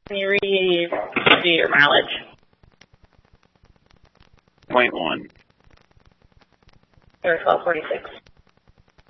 Can you do your mileage? 0.1. Or 1246.